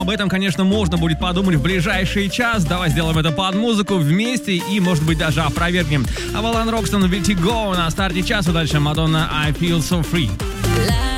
Об этом, конечно, можно будет подумать в ближайший час. Давай сделаем это под музыку вместе и, может быть, даже опровергнем. Авалон Рокстон, Vertigo на старте часа. Дальше Мадонна, I Feel So Free.